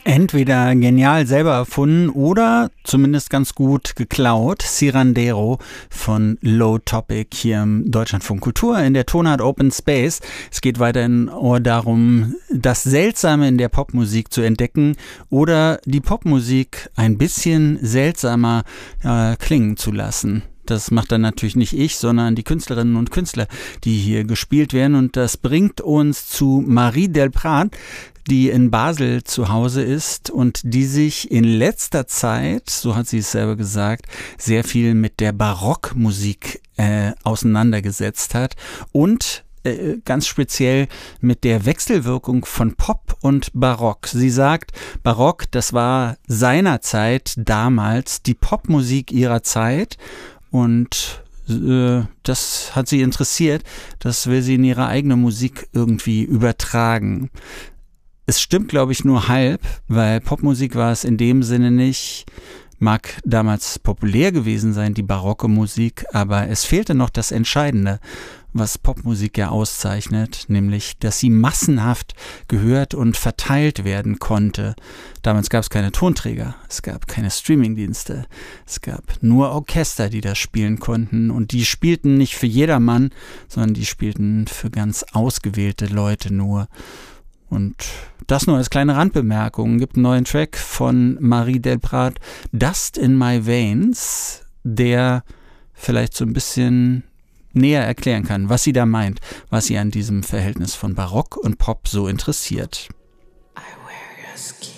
Entweder genial selber erfunden oder zumindest ganz gut geklaut. Cirandero von Low Topic hier im Deutschlandfunk Kultur in der Tonart Open Space. Es geht weiterhin darum, das Seltsame in der Popmusik zu entdecken oder die Popmusik ein bisschen seltsamer klingen zu lassen. Das macht dann natürlich nicht ich, sondern die Künstlerinnen und Künstler, die hier gespielt werden. Und das bringt uns zu Marie Delprat, die in Basel zu Hause ist und die sich in letzter Zeit, so hat sie es selber gesagt, sehr viel mit der Barockmusik auseinandergesetzt hat und ganz speziell mit der Wechselwirkung von Pop und Barock. Sie sagt, Barock, das war seinerzeit damals die Popmusik ihrer Zeit. Und das hat sie interessiert, das will sie in ihre eigene Musik irgendwie übertragen. Es stimmt, glaube ich, nur halb, weil Popmusik war es in dem Sinne nicht, mag damals populär gewesen sein, die barocke Musik, aber es fehlte noch das Entscheidende, was Popmusik ja auszeichnet, nämlich, dass sie massenhaft gehört und verteilt werden konnte. Damals gab es keine Tonträger, es gab keine Streamingdienste, es gab nur Orchester, die das spielen konnten und die spielten nicht für jedermann, sondern die spielten für ganz ausgewählte Leute nur. Und das nur als kleine Randbemerkung. Gibt einen neuen Track von Marie Delprat, Dust in My Veins, der vielleicht so ein bisschen näher erklären kann, was sie da meint, was sie an diesem Verhältnis von Barock und Pop so interessiert. I wear your skin.